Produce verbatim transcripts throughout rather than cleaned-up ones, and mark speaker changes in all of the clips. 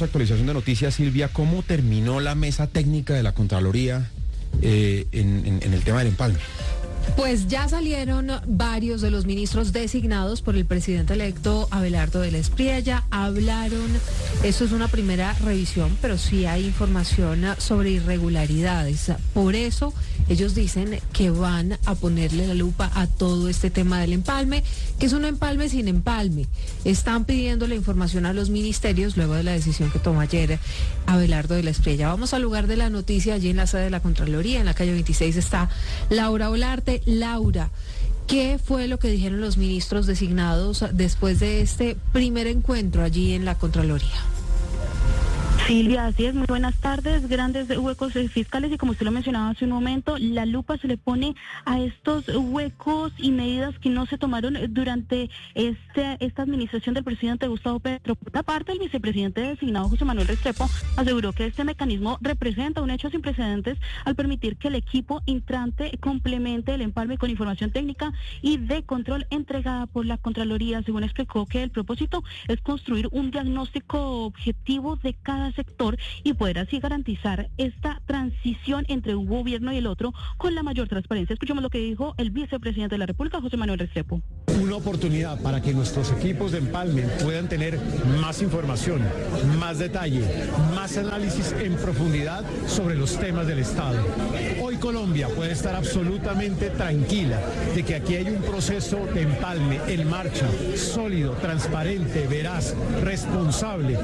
Speaker 1: otra actualización de noticias, Silvia, ¿cómo terminó la mesa técnica de la Contraloría eh, en, en, en el tema del empalme?
Speaker 2: Pues ya salieron varios de los ministros designados por el presidente electo Abelardo de la Espriella, hablaron, esto es una primera revisión, pero sí hay información sobre irregularidades. Por eso ellos dicen que van a ponerle la lupa a todo este tema del empalme, que es un empalme sin empalme. Están pidiendo la información a los ministerios luego de la decisión que tomó ayer Abelardo de la Espriella. Vamos al lugar de la noticia, allí en la sede de la Contraloría, en la calle veintiséis está Laura Olarte. Laura, ¿qué fue lo que dijeron los ministros designados después de este primer encuentro allí en la Contraloría?
Speaker 3: Silvia, así es, muy buenas tardes. Grandes huecos fiscales y como usted lo mencionaba hace un momento, la lupa se le pone a estos huecos y medidas que no se tomaron durante este, esta administración del presidente Gustavo Petro. Por otra parte, el vicepresidente designado José Manuel Restrepo aseguró que este mecanismo representa un hecho sin precedentes al permitir que el equipo entrante complemente el empalme con información técnica y de control entregada por la Contraloría. Según explicó que el propósito es construir un diagnóstico objetivo de cada sector y poder así garantizar esta transición entre un gobierno y el otro con la mayor transparencia. Escuchemos lo que dijo el vicepresidente de la República, José Manuel Restrepo.
Speaker 4: Una oportunidad para que nuestros equipos de empalme puedan tener más información, más detalle, más análisis en profundidad sobre los temas del Estado. Hoy Colombia puede estar absolutamente tranquila de que aquí hay un proceso de empalme en marcha, sólido, transparente, veraz, responsable.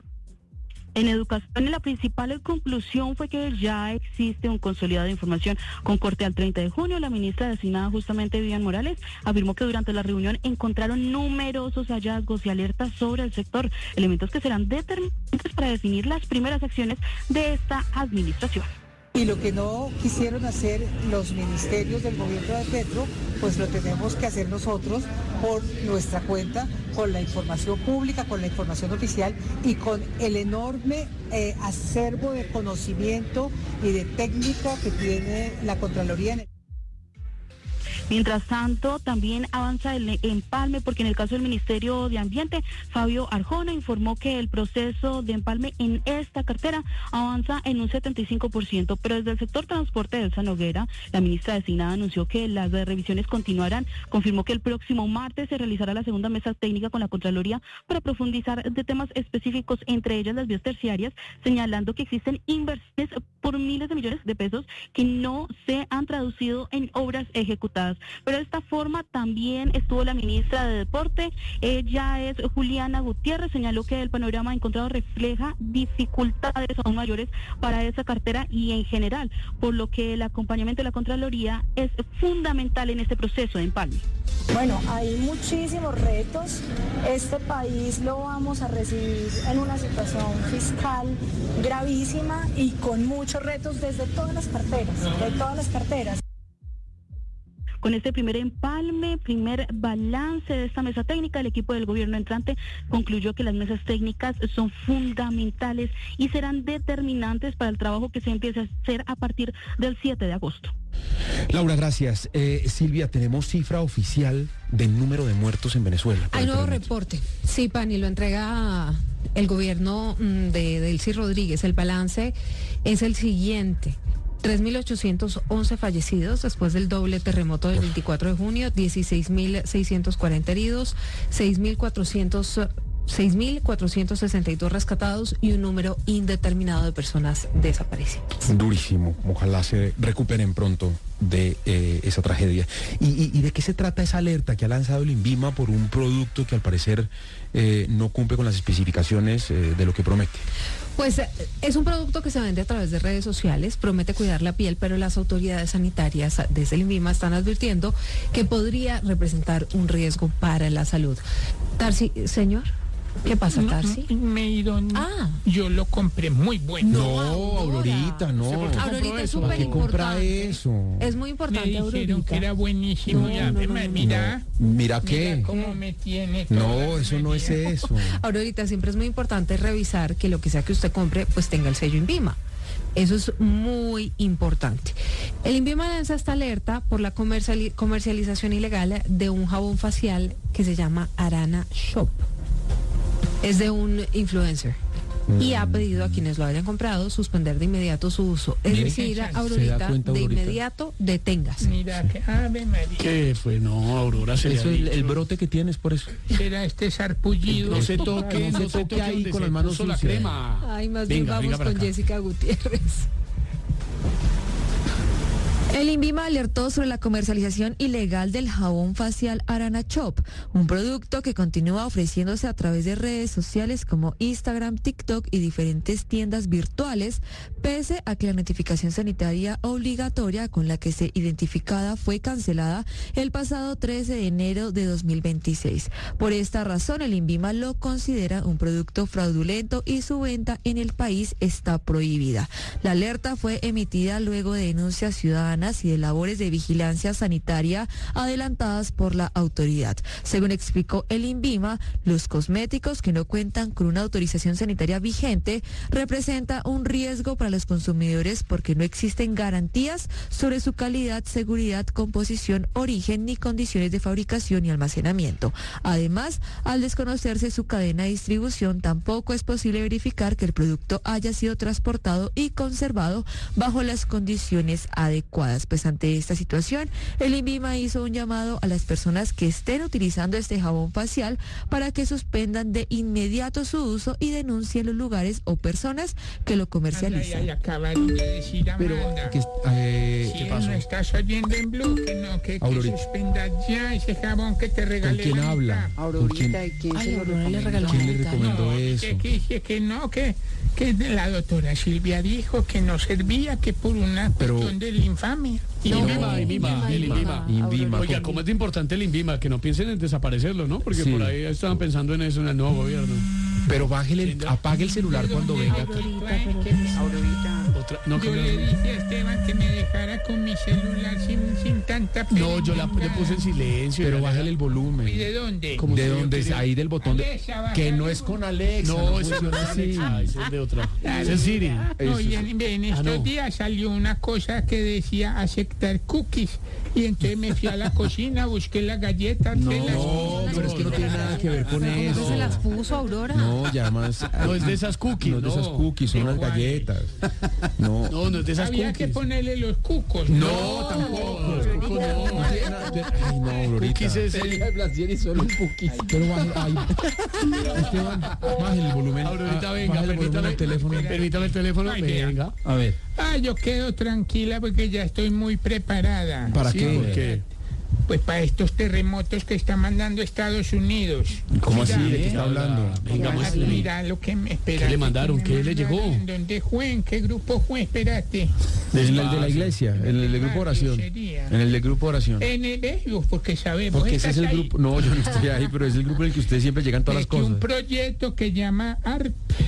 Speaker 3: En educación, la principal conclusión fue que ya existe un consolidado de información con corte al treinta de junio. La ministra designada justamente Vivian Morales afirmó que durante la reunión encontraron numerosos hallazgos y alertas sobre el sector, elementos que serán determinantes para definir las primeras acciones de esta administración.
Speaker 5: Y lo que no quisieron hacer los ministerios del gobierno de Petro, pues lo tenemos que hacer nosotros por nuestra cuenta, con la información pública, con la información oficial y con el enorme eh, acervo de conocimiento y de técnica que tiene la Contraloría en el...
Speaker 3: Mientras tanto, también avanza el empalme, porque en el caso del Ministerio de Ambiente, Fabio Arjona informó que el proceso de empalme en esta cartera avanza en un setenta y cinco por ciento, pero desde el sector transporte de Elsa Noguera, la ministra designada anunció que las revisiones continuarán. Confirmó que el próximo martes se realizará la segunda mesa técnica con la Contraloría para profundizar de temas específicos, entre ellas las vías terciarias, señalando que existen inversiones por miles de millones de pesos que no se han traducido en obras ejecutadas. Pero de esta forma también estuvo la ministra de Deporte, ella es Juliana Gutiérrez, señaló que el panorama encontrado refleja dificultades aún mayores para esa cartera y en general, por lo que el acompañamiento de la Contraloría es fundamental en este proceso de empalme.
Speaker 6: Bueno, hay muchísimos retos. Este país lo vamos a recibir en una situación fiscal gravísima y con muchos retos desde todas las carteras, de todas las carteras.
Speaker 3: Con este primer empalme, primer balance de esta mesa técnica, el equipo del gobierno entrante concluyó que las mesas técnicas son fundamentales y serán determinantes para el trabajo que se empiece a hacer a partir del siete de agosto.
Speaker 1: Laura, gracias. Eh, Silvia, ¿tenemos cifra oficial del número de muertos en Venezuela?
Speaker 2: Hay nuevo reporte. Sí, Pani, lo entrega el gobierno de Delcy Rodríguez. El balance es el siguiente. tres mil ochocientos once fallecidos después del doble terremoto del veinticuatro de junio, dieciséis mil seiscientos cuarenta heridos, seis mil cuatrocientos sesenta y dos rescatados y un número indeterminado de personas desaparecidas.
Speaker 1: Durísimo, ojalá se recuperen pronto de eh, esa tragedia. ¿Y, y, ¿Y de qué se trata esa alerta que ha lanzado el INVIMA por un producto que al parecer eh, no cumple con las especificaciones eh, de lo que promete?
Speaker 2: Pues es un producto que se vende a través de redes sociales, promete cuidar la piel, pero las autoridades sanitarias desde el INVIMA están advirtiendo que podría representar un riesgo para la salud. Tarsi, señor, ¿qué pasa, Tarsi?
Speaker 7: Meirón,
Speaker 2: ah.
Speaker 7: yo lo compré muy bueno.
Speaker 1: No, Aurorita, no.
Speaker 2: Aurorita es súper
Speaker 1: importante. Compra eso?
Speaker 2: Es muy importante,
Speaker 7: Me dijeron
Speaker 2: Aurorita.
Speaker 7: que era buenísimo.
Speaker 2: No,
Speaker 7: ya,
Speaker 2: no, no, no,
Speaker 7: mira,
Speaker 1: no. Mira qué.
Speaker 7: Mira cómo me tiene.
Speaker 1: No, eso no es eso.
Speaker 2: Ahorita siempre es muy importante revisar que lo que sea que usted compre, pues tenga el sello INVIMA. Eso es muy importante. El INVIMA lanza esta alerta por la comerciali- comercialización ilegal de un jabón facial que se llama Arana Shop. Es de un influencer. y ha pedido a quienes lo hayan comprado suspender de inmediato su uso. Es
Speaker 7: Mire,
Speaker 2: decir,
Speaker 7: ¿se da
Speaker 2: Aurorita,
Speaker 1: cuenta,
Speaker 2: de
Speaker 1: Aurorita?
Speaker 2: inmediato deténgase.
Speaker 7: Mira que Ave María.
Speaker 8: ¿Qué fue? No, Aurora se le ha
Speaker 1: Eso es el,
Speaker 8: dicho.
Speaker 1: el brote que tienes por eso.
Speaker 7: Será este sarpullido.
Speaker 8: No se toque,
Speaker 1: No
Speaker 8: no
Speaker 1: se
Speaker 8: se
Speaker 1: toque
Speaker 8: toque
Speaker 1: ahí
Speaker 8: donde
Speaker 1: con
Speaker 8: se
Speaker 1: las manos
Speaker 8: puso la
Speaker 1: sucias.
Speaker 8: crema.
Speaker 2: Ay, más bien
Speaker 8: Venga,
Speaker 2: vamos
Speaker 8: venga para
Speaker 2: con
Speaker 8: acá.
Speaker 2: Jessica Gutiérrez. El INVIMA alertó sobre la comercialización ilegal del jabón facial Arana Shop, un producto que continúa ofreciéndose a través de redes sociales como Instagram, TikTok y diferentes tiendas virtuales, pese a que la notificación sanitaria obligatoria con la que se identificada fue cancelada el pasado trece de enero de dos mil veintiséis. Por esta razón, el INVIMA lo considera un producto fraudulento y su venta en el país está prohibida. La alerta fue emitida luego de denuncias ciudadanas y de labores de vigilancia sanitaria adelantadas por la autoridad. Según explicó el INVIMA, los cosméticos que no cuentan con una autorización sanitaria vigente representa un riesgo para los consumidores porque no existen garantías sobre su calidad, seguridad, composición, origen ni condiciones de fabricación y almacenamiento. Además, al desconocerse su cadena de distribución, tampoco es posible verificar que el producto haya sido transportado y conservado bajo las condiciones adecuadas. Pues ante esta situación, el INVIMA hizo un llamado a las personas que estén utilizando este jabón facial para que suspendan de inmediato su uso y denuncien los lugares o personas que lo comercializan.
Speaker 7: Ay, ay, acabaron de decir
Speaker 1: Pero,
Speaker 7: Amanda.
Speaker 1: que, eh,
Speaker 7: Si
Speaker 1: ¿qué
Speaker 7: no
Speaker 1: pasó?
Speaker 7: estás oyendo en Blue, que no, que, que
Speaker 1: Aurorita.
Speaker 7: suspendas ya ese jabón que te
Speaker 1: ¿Con
Speaker 7: regalé.
Speaker 1: quién
Speaker 7: la
Speaker 1: habla?
Speaker 7: mitad.
Speaker 1: ¿Con quién,
Speaker 5: ¿y quién
Speaker 2: Ay,
Speaker 5: se lo
Speaker 2: Aurora le
Speaker 5: recomendó?
Speaker 2: regaló
Speaker 1: quién le
Speaker 2: mitad.
Speaker 1: recomendó
Speaker 7: No,
Speaker 1: eso?
Speaker 7: que, que, que no, que, que la doctora Silvia dijo que no servía, que por una
Speaker 1: Pero-
Speaker 7: cuestión del infamia. Y
Speaker 8: No,
Speaker 7: no,
Speaker 8: INVIMA, INVIMA, el INVIMA.
Speaker 1: INVIMA.
Speaker 8: Oiga, ¿cómo es de importante el INVIMA? Que no piensen en desaparecerlo, ¿no? Porque
Speaker 1: Sí.
Speaker 8: por ahí estaban pensando en eso en el nuevo gobierno.
Speaker 1: Pero bájele, el- apague el celular cuando venga aquí.
Speaker 8: Otra, no,
Speaker 7: yo
Speaker 8: que-
Speaker 7: le dije a Esteban que me dejara con mi celular sin, sin tanta pena.
Speaker 8: no, yo la le puse en silencio.
Speaker 1: Pero
Speaker 8: ya le-
Speaker 1: bájele el
Speaker 7: ¿Y de
Speaker 1: volumen.
Speaker 7: dónde?
Speaker 8: ¿Cómo
Speaker 1: ¿De
Speaker 8: se
Speaker 1: dónde?
Speaker 8: quería?
Speaker 1: Ahí del botón de...
Speaker 7: Alexa, baja
Speaker 1: Que
Speaker 7: el
Speaker 1: no es
Speaker 7: volumen.
Speaker 1: con Alexa.
Speaker 8: No, eso
Speaker 1: funciona
Speaker 8: no es
Speaker 1: así.
Speaker 8: Alexa, eso es de otra. Ese es Siri.
Speaker 7: No,
Speaker 1: Eso
Speaker 7: y
Speaker 1: sí.
Speaker 7: en, en
Speaker 8: Ah,
Speaker 7: estos
Speaker 8: no.
Speaker 7: días salió una cosa que decía aceptar cookies. Y entonces me fui a la cocina, busqué las galletas.
Speaker 1: No,
Speaker 7: de las-
Speaker 1: pero es que no tiene nada que ver con
Speaker 2: ¿Cómo
Speaker 1: eso.
Speaker 2: se las puso, Aurora?
Speaker 1: No, ya más...
Speaker 8: No es de esas cookies,
Speaker 1: No es de esas
Speaker 8: no.
Speaker 1: cookies, son
Speaker 7: ¿De
Speaker 1: unas
Speaker 7: cuáles?
Speaker 1: galletas. No.
Speaker 8: No, no es de esas
Speaker 7: Había que
Speaker 8: cookies.
Speaker 7: ponerle los cucos.
Speaker 1: No, tampoco.
Speaker 8: Los cucos no.
Speaker 1: No tiene nada que ver. Ay, no, Aurorita.
Speaker 8: Cookies es el...
Speaker 1: Pero baje, ay, Esteban, baje el volumen.
Speaker 8: Aurorita,
Speaker 1: ah,
Speaker 8: venga,
Speaker 1: baje el volumen
Speaker 8: permítame,
Speaker 1: al teléfono.
Speaker 8: permítame el teléfono,
Speaker 7: Ay, vea.
Speaker 8: venga.
Speaker 1: A ver,
Speaker 7: Ah, yo quedo tranquila porque ya estoy muy preparada.
Speaker 1: ¿para
Speaker 8: Sí,
Speaker 1: qué?
Speaker 8: porque
Speaker 7: Pues para estos terremotos que está mandando Estados Unidos.
Speaker 1: ¿Cómo así?
Speaker 7: Mira,
Speaker 1: ¿De qué está hablando?
Speaker 8: Venga,
Speaker 7: mira,
Speaker 8: muéstrele.
Speaker 7: mira lo que me espera.
Speaker 8: ¿Qué le mandaron? ¿Qué le llegó?
Speaker 7: ¿En dónde fue? ¿En qué grupo fue? Espérate.
Speaker 1: En el de la iglesia, en el del grupo oración.
Speaker 7: Sería.
Speaker 1: En el del grupo oración.
Speaker 7: En el ellos, porque sabemos.
Speaker 1: Porque ese es el
Speaker 7: estás ahí.
Speaker 1: grupo. No, yo no estoy ahí, pero es el grupo en el que ustedes siempre llegan todas
Speaker 7: De
Speaker 1: las
Speaker 7: que un
Speaker 1: cosas.
Speaker 7: proyecto que llama A R P.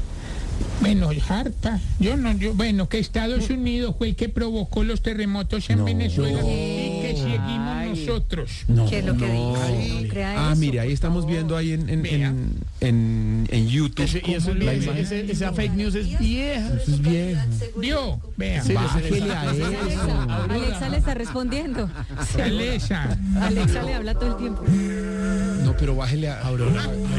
Speaker 7: Bueno, ARPA, yo no, yo, bueno, que Estados Unidos fue el que provocó los terremotos en
Speaker 1: No.
Speaker 7: Venezuela
Speaker 1: No.
Speaker 7: y que seguimos nosotros.
Speaker 1: No,
Speaker 2: ¿Qué es lo que
Speaker 1: no.
Speaker 2: dice? No crea
Speaker 1: Ah,
Speaker 2: eso,
Speaker 1: mire, ahí
Speaker 2: por
Speaker 1: estamos
Speaker 2: favor.
Speaker 1: viendo ahí en, en,
Speaker 7: Vea.
Speaker 1: en, en, en YouTube.
Speaker 8: Ese, y eso es
Speaker 1: la
Speaker 8: lo-
Speaker 1: imagen.
Speaker 8: ese- esa fake news es vieja.
Speaker 1: Eso es viejo.
Speaker 7: Vio, vea,
Speaker 8: Sí,
Speaker 1: Bájele a
Speaker 2: Alexa,
Speaker 1: eso.
Speaker 2: Alexa le está respondiendo.
Speaker 7: Alexa.
Speaker 2: Alexa le habla todo el tiempo.
Speaker 1: No, pero bájele a Aurora.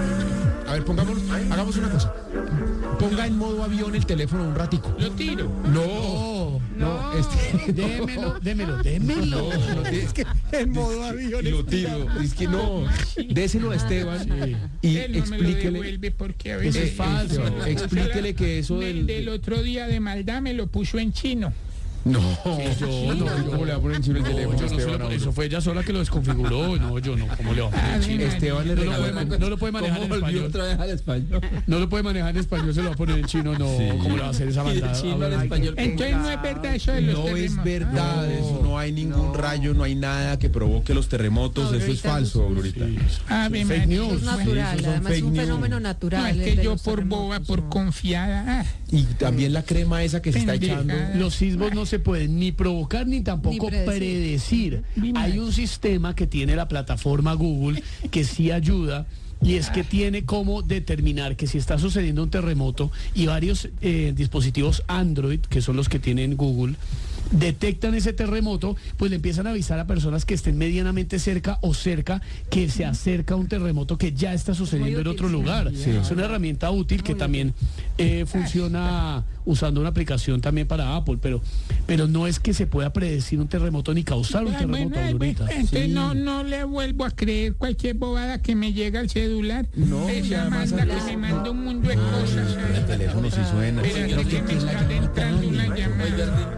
Speaker 1: A ver, pongámonos, hagamos una cosa. Ponga en modo avión el teléfono un ratico.
Speaker 7: Lo tiro.
Speaker 1: No, no, este,
Speaker 8: Démelo, démelo, démelo.
Speaker 1: No, no, es que en modo avión lo tiro. Es que no, déselo a Esteban y
Speaker 7: Él no me lo
Speaker 1: explíquele.
Speaker 7: devuelve porque a
Speaker 8: Eso
Speaker 7: veces
Speaker 8: es falso.
Speaker 1: Esteban, explíquele que eso
Speaker 7: del,
Speaker 1: del...
Speaker 7: del otro día de maldad me lo puso en chino.
Speaker 1: No,
Speaker 8: yo
Speaker 1: no,
Speaker 8: no.
Speaker 1: ¿cómo le va a poner en chino el
Speaker 8: No,
Speaker 1: teléfono?
Speaker 8: yo no se
Speaker 1: Esteban,
Speaker 8: lo-
Speaker 1: ahora?
Speaker 8: eso fue ella sola que lo desconfiguró. No, yo no. ¿Cómo le va a poner en chino?
Speaker 1: Esteban le
Speaker 8: No lo
Speaker 1: regaló
Speaker 8: puede, man- no lo puede manejar en
Speaker 1: ¿Cómo volvió
Speaker 8: español.
Speaker 1: otra vez al español?
Speaker 8: No lo puede manejar en español, se lo va a poner en chino. No,
Speaker 1: Sí.
Speaker 8: ¿cómo le va a hacer esa maldad? Ahora,
Speaker 7: Entonces no es verdad eso de los
Speaker 1: No es
Speaker 7: terremotos.
Speaker 1: verdad,
Speaker 8: No.
Speaker 1: eso no hay ningún rayo, no hay nada que provoque los terremotos, eso es
Speaker 2: Aurorita,
Speaker 1: falso,
Speaker 2: eso
Speaker 1: Aurorita.
Speaker 8: sí.
Speaker 7: Ah, ve,
Speaker 8: Fake
Speaker 7: María.
Speaker 8: news.
Speaker 2: Es natural,
Speaker 1: esos son
Speaker 2: además es
Speaker 1: fake
Speaker 2: un
Speaker 1: news.
Speaker 2: fenómeno
Speaker 7: No,
Speaker 2: natural.
Speaker 7: es
Speaker 2: el
Speaker 7: que
Speaker 2: de
Speaker 7: yo
Speaker 2: los
Speaker 7: por boba,
Speaker 2: terremotos,
Speaker 7: por
Speaker 2: ¿no?
Speaker 7: confiada. Ah,
Speaker 1: Y también la crema esa que se está
Speaker 7: Pendeja.
Speaker 1: echando.
Speaker 8: Los sismos no se pueden ni provocar ni tampoco
Speaker 2: Ni predecir.
Speaker 8: predecir.
Speaker 7: Ni
Speaker 8: Hay
Speaker 7: nada.
Speaker 8: un sistema que tiene la plataforma Google que sí ayuda. Y es que tiene cómo determinar que si está sucediendo un terremoto y varios eh, dispositivos Android, que son los que tienen Google, detectan ese terremoto, pues le empiezan a avisar a personas que estén medianamente cerca o cerca que se acerca un terremoto que ya está sucediendo en
Speaker 2: útil,
Speaker 8: otro
Speaker 2: sí.
Speaker 8: lugar.
Speaker 1: Sí.
Speaker 8: Es una herramienta útil que también eh, funciona usando una aplicación también para Apple, pero, pero no es que se pueda predecir un terremoto ni causar un
Speaker 7: Ah,
Speaker 8: terremoto,
Speaker 7: bueno, ay,
Speaker 8: Aurorita.
Speaker 7: bueno, entonces
Speaker 8: Sí.
Speaker 7: no, no le vuelvo a creer cualquier bobada que me llega al celular.
Speaker 1: No,
Speaker 7: Esa
Speaker 1: ya más
Speaker 7: manda que
Speaker 1: allá.
Speaker 7: me manda un mundo de cosas. ay.
Speaker 1: El teléfono sí suena.
Speaker 7: Espérate que me está entrando una llamada.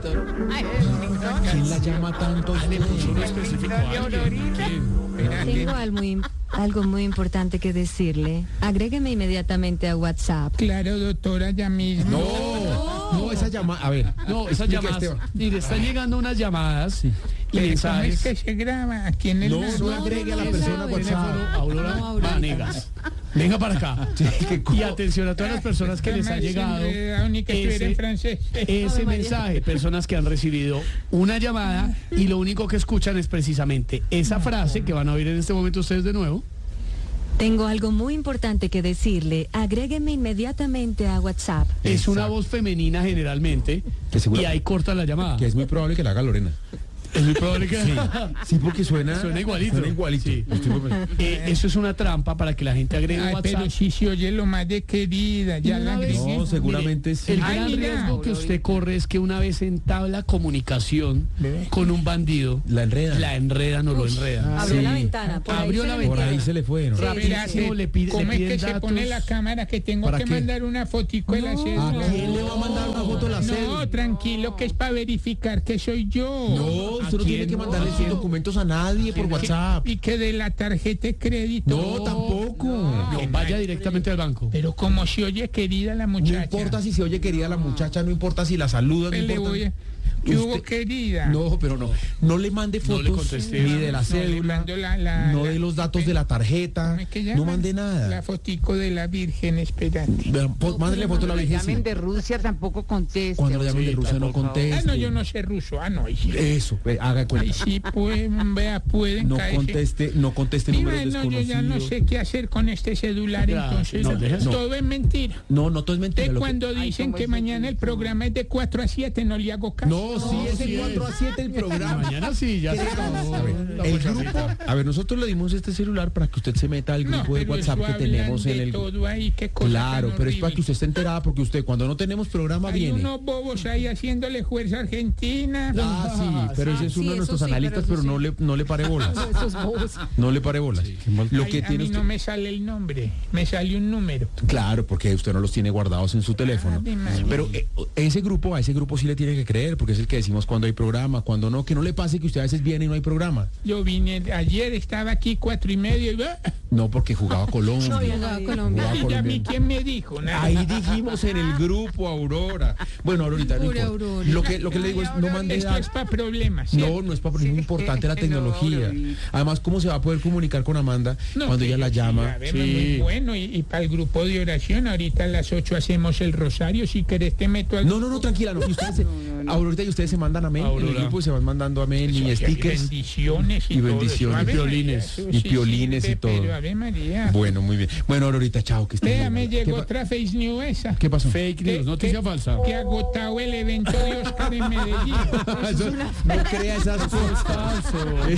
Speaker 1: ¿Quién la llama tanto?
Speaker 8: Solo específico a alguien. ¿Quién?
Speaker 9: Tengo algo muy, algo muy importante que decirle. Agrégueme inmediatamente a WhatsApp.
Speaker 7: Claro, doctora, ya mismo.
Speaker 1: No, no, esa llamada. A ver,
Speaker 8: No, esas
Speaker 1: explica,
Speaker 8: llamadas.
Speaker 1: Esteban.
Speaker 8: Mire, están llegando unas llamadas y
Speaker 7: Pero ¿cómo es
Speaker 8: mensajes.
Speaker 7: que se graba? ¿A quién es
Speaker 1: No,
Speaker 7: la-
Speaker 1: no agregue a la
Speaker 2: no,
Speaker 1: persona
Speaker 2: no,
Speaker 1: a
Speaker 8: Teléfono
Speaker 1: WhatsApp.
Speaker 8: Aurora
Speaker 2: No, Aurorita.
Speaker 8: Vanegas. Venga para acá. Y atención a todas las personas que les ha
Speaker 7: Jamás
Speaker 8: llegado
Speaker 7: enredado, ni que estuviera en
Speaker 8: ese,
Speaker 7: francés.
Speaker 8: ese mensaje. Personas que han recibido una llamada y lo único que escuchan es precisamente esa frase que van a oír en este momento ustedes de nuevo.
Speaker 9: Tengo algo muy importante que decirle. Agrégueme inmediatamente a WhatsApp.
Speaker 8: Es una
Speaker 1: Exacto.
Speaker 8: voz femenina generalmente
Speaker 1: Que seguro-
Speaker 8: y ahí corta la llamada.
Speaker 1: Que es muy probable que la haga Lorena.
Speaker 8: Es muy probable que...
Speaker 1: Sí, porque suena,
Speaker 8: Suena igualito.
Speaker 1: Suena igualito.
Speaker 8: Sí.
Speaker 1: Estoy muy-
Speaker 8: Eh, eso es una trampa para que la gente agregue
Speaker 7: Ay,
Speaker 8: WhatsApp.
Speaker 7: pero sí se oye lo más de querida. Ya
Speaker 8: Y
Speaker 7: la
Speaker 8: una vez-
Speaker 7: agregué.
Speaker 1: No, seguramente sí.
Speaker 8: El
Speaker 7: Ay,
Speaker 8: gran
Speaker 7: mira.
Speaker 8: riesgo que usted corre es que una vez entabla comunicación
Speaker 7: Bebé.
Speaker 8: con un bandido,
Speaker 1: La enreda.
Speaker 8: la enredan o lo enredan.
Speaker 9: Abrió
Speaker 1: sí.
Speaker 9: la ventana. Por ahí
Speaker 8: Abrió
Speaker 9: se
Speaker 8: la
Speaker 9: le
Speaker 1: Por
Speaker 8: ventana.
Speaker 1: ahí se le fue, ¿no?
Speaker 8: Sí.
Speaker 7: Espérate,
Speaker 8: rapidísimo le pide-
Speaker 7: ¿cómo
Speaker 8: le
Speaker 7: es que
Speaker 8: piden
Speaker 7: se
Speaker 8: datos?
Speaker 7: pone la cámara que tengo
Speaker 1: ¿Para
Speaker 7: que
Speaker 1: qué?
Speaker 7: mandar una fotico de la cédula?
Speaker 1: ¿A quién le va a mandar una foto de la
Speaker 7: No,
Speaker 1: cédula?
Speaker 7: tranquilo, que es para verificar que soy yo.
Speaker 1: No, usted no
Speaker 8: ¿A
Speaker 1: tiene
Speaker 8: quién
Speaker 1: que
Speaker 8: no?
Speaker 1: mandarle
Speaker 8: ¿A
Speaker 1: sus
Speaker 8: quién?
Speaker 1: documentos a nadie por
Speaker 7: Que-
Speaker 1: WhatsApp.
Speaker 7: Y que de la tarjeta de crédito.
Speaker 1: No, tampoco.
Speaker 8: No, vaya directamente al banco.
Speaker 7: Pero como se oye querida la
Speaker 1: No
Speaker 7: muchacha.
Speaker 1: importa si se oye querida la muchacha, no importa si la saluda, no
Speaker 7: Pues le
Speaker 1: importa.
Speaker 7: voy a- ¿Qué hubo,
Speaker 1: Usted-
Speaker 7: querida?
Speaker 1: No, pero no. No le mande
Speaker 8: No le
Speaker 1: fotos
Speaker 8: contesté.
Speaker 1: ni de la
Speaker 7: No, le
Speaker 1: cédula,
Speaker 7: mando la- la-
Speaker 1: no
Speaker 7: la-
Speaker 1: de los datos de la tarjeta,
Speaker 7: ¿Cómo es que llama?
Speaker 1: no mande nada.
Speaker 7: La fotico de la Virgen, espérate.
Speaker 1: Vean, po- mándele foto a la Virgen.
Speaker 10: llamen
Speaker 1: sí.
Speaker 10: de Rusia tampoco conteste.
Speaker 1: Cuando le llamen de
Speaker 8: Sí,
Speaker 1: Rusia no
Speaker 8: por favor.
Speaker 1: conteste.
Speaker 7: Ah, no, yo no sé ruso. Ah, no. Ahí sí,
Speaker 1: Eso, ve, haga
Speaker 7: ahí
Speaker 1: cuenta.
Speaker 7: sí pueden, vea, pueden
Speaker 1: No
Speaker 7: caerse.
Speaker 1: conteste, no conteste
Speaker 7: Mira,
Speaker 1: números
Speaker 7: no, yo
Speaker 1: desconocidos.
Speaker 7: ya no sé qué hacer con este celular,
Speaker 8: Ya,
Speaker 7: entonces
Speaker 8: no, deja eso.
Speaker 7: todo es mentira.
Speaker 1: No, no, todo es mentira.
Speaker 7: De
Speaker 1: lo que-
Speaker 7: cuando dicen
Speaker 10: ¿cómo
Speaker 7: que
Speaker 10: es
Speaker 7: mañana el
Speaker 10: eso?
Speaker 7: programa es de cuatro a siete, no le hago caso.
Speaker 1: No, sí, es
Speaker 8: sí
Speaker 1: de cuatro a siete el programa.
Speaker 8: Mañana sí, ya se acabó.
Speaker 1: A ver,
Speaker 8: la
Speaker 1: el
Speaker 8: muchachita.
Speaker 1: grupo, a ver, nosotros le dimos este celular para que usted se meta al
Speaker 7: No,
Speaker 1: grupo de
Speaker 7: pero
Speaker 1: WhatsApp
Speaker 7: eso
Speaker 1: que
Speaker 7: hablan
Speaker 1: tenemos en
Speaker 7: de
Speaker 1: el
Speaker 7: todo ahí, qué cosa
Speaker 1: Claro,
Speaker 7: tan
Speaker 1: pero es para
Speaker 7: horrible.
Speaker 1: que usted esté enterada porque usted cuando no tenemos programa
Speaker 7: Hay
Speaker 1: viene.
Speaker 7: unos bobos ahí haciéndole fuerza a Argentina.
Speaker 1: Ah, sí, pero ese es
Speaker 2: sí,
Speaker 1: uno de
Speaker 2: eso
Speaker 1: nuestros
Speaker 2: sí,
Speaker 1: analistas,
Speaker 2: pero
Speaker 1: pero,
Speaker 2: eso
Speaker 1: no le no le pare bolas.
Speaker 2: Esos bobos.
Speaker 1: No le pare bolas. Lo
Speaker 7: Ay,
Speaker 1: que
Speaker 7: a
Speaker 1: tiene
Speaker 7: mí
Speaker 1: usted
Speaker 7: no me sale el nombre, me sale un número.
Speaker 1: Claro, porque usted no los tiene guardados en su teléfono.
Speaker 7: Ave María.
Speaker 1: Pero eh, ese grupo, a ese grupo sí le tiene que creer, porque es el que decimos cuando hay programa, cuando no, que no le pase que usted a veces viene y no hay programa.
Speaker 7: Yo vine, ayer estaba aquí cuatro y medio y, ¡ah!
Speaker 1: No, porque jugaba Colombia.
Speaker 2: Jugaba Colombia.
Speaker 1: Jugaba
Speaker 7: y a mí
Speaker 1: Colombia.
Speaker 7: quién me dijo, nada.
Speaker 1: Ahí dijimos en el grupo, Aurora. Bueno, Aurorita, no
Speaker 2: Pura
Speaker 1: importa.
Speaker 2: Aurora.
Speaker 1: Lo que, lo que le digo es, no mande
Speaker 7: Esto
Speaker 1: datos.
Speaker 7: es para problemas.
Speaker 1: No,
Speaker 7: ¿cierto?
Speaker 1: no es para es muy importante la
Speaker 10: No,
Speaker 1: tecnología.
Speaker 10: Aurorita.
Speaker 1: Además, ¿cómo se va a poder comunicar con Amanda
Speaker 7: No,
Speaker 1: cuando ella
Speaker 7: pero
Speaker 1: la
Speaker 7: sí,
Speaker 1: llama?
Speaker 7: a ver, muy bueno. Y, y para el grupo de oración, ahorita a las ocho hacemos el rosario. Si querés, te meto al.
Speaker 1: No, no, no, tranquila, no. Y ustedes se, Aurorita y ustedes se mandan amén. En el
Speaker 8: Aurora.
Speaker 1: grupo se van mandando amén
Speaker 7: Eso,
Speaker 1: y
Speaker 7: hay
Speaker 1: stickers.
Speaker 7: bendiciones y,
Speaker 1: y
Speaker 7: todo eso.
Speaker 1: bendiciones.
Speaker 7: Ave
Speaker 1: Y
Speaker 7: María,
Speaker 8: piolines.
Speaker 7: eso
Speaker 1: Y
Speaker 7: sí
Speaker 1: piolines y
Speaker 7: sirve,
Speaker 1: todo.
Speaker 7: Pero, Ave María.
Speaker 1: Bueno, muy bien. Bueno, Aurorita, chao, que estés
Speaker 7: Vea,
Speaker 1: muy
Speaker 7: me
Speaker 1: bien.
Speaker 7: llegó
Speaker 1: ¿Qué, pa-
Speaker 7: otra face news esa.
Speaker 1: ¿Qué pasó?
Speaker 8: Fake news,
Speaker 7: ¿Qué-
Speaker 8: noticia
Speaker 7: qué-
Speaker 8: falsa.
Speaker 7: Que agotado el evento de Oscar en Medellín.
Speaker 1: Eso- no crea esas cosas.
Speaker 8: Falso.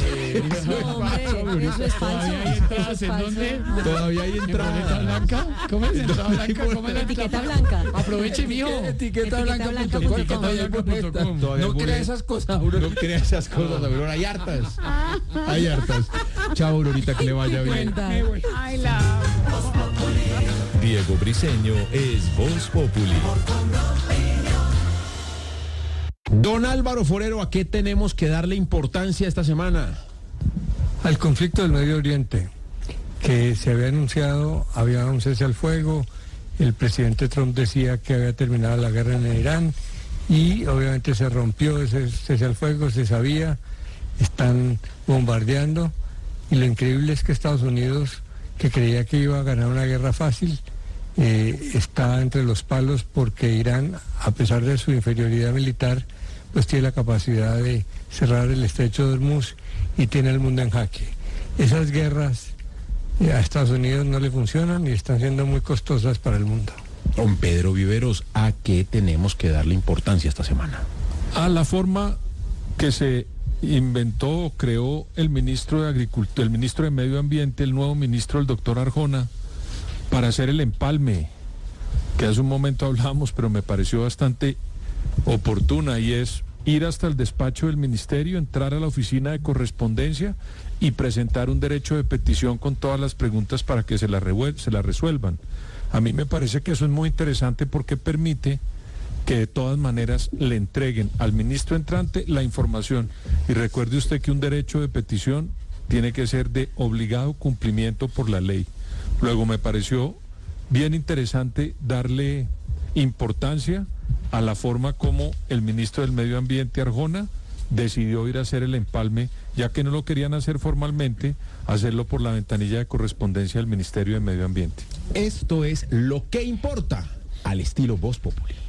Speaker 1: Eso es
Speaker 2: No, hombre, eso es falso.
Speaker 8: Todavía hay
Speaker 2: Eso
Speaker 8: entradas
Speaker 2: es
Speaker 8: en
Speaker 2: falso.
Speaker 8: dónde.
Speaker 1: Todavía hay
Speaker 8: ¿En boleta
Speaker 1: entrada.
Speaker 8: blanca? ¿Cómo es entrada blanca? ¿Cómo es la
Speaker 9: Etiqueta blanca.
Speaker 8: Aproveche, mijo.
Speaker 1: Etiqueta
Speaker 9: blanca punto com.
Speaker 8: Etiqueta blanca punto com.
Speaker 1: No crea esas cosas, Aurora. No crea esas cosas, Aurora. Hay hartas. Hay hartas. Chao, Aurorita, que le vaya bien.
Speaker 7: Me voy.
Speaker 10: Ay, la amo.
Speaker 11: Diego Briseño es Voz Populi.
Speaker 1: Don Álvaro Forero, ¿a qué tenemos que darle importancia esta semana?
Speaker 12: Al conflicto del Medio Oriente, que se había anunciado, había un cese al fuego, el presidente Trump decía que había terminado la guerra en Irán y obviamente se rompió ese cese al fuego, se sabía, están bombardeando y lo increíble es que Estados Unidos, que creía que iba a ganar una guerra fácil, eh, está entre los palos porque Irán, a pesar de su inferioridad militar, pues tiene la capacidad de cerrar el estrecho de Hormuz y tiene el mundo en jaque. Esas guerras eh, a Estados Unidos no le funcionan y están siendo muy costosas para el mundo.
Speaker 1: Don Pedro Viveros, ¿a qué tenemos que darle importancia esta semana?
Speaker 13: A la forma que se inventó o creó el ministro de Agricultura, el ministro de Medio Ambiente, el nuevo ministro, el doctor Arjona, para hacer el empalme que hace un momento hablábamos, pero me pareció bastante oportuna, y es ir hasta el despacho del ministerio, entrar a la oficina de correspondencia y presentar un derecho de petición con todas las preguntas para que se las se la resuelvan. A mí me parece que eso es muy interesante porque permite que de todas maneras le entreguen al ministro entrante la información. Y recuerde usted que un derecho de petición tiene que ser de obligado cumplimiento por la ley. Luego me pareció bien interesante darle importancia a la forma como el ministro del Medio Ambiente, Arjona, decidió ir a hacer el empalme, ya que no lo querían hacer formalmente, hacerlo por la ventanilla de correspondencia del Ministerio de Medio Ambiente.
Speaker 1: Esto es Lo que importa, al estilo Voz Populi.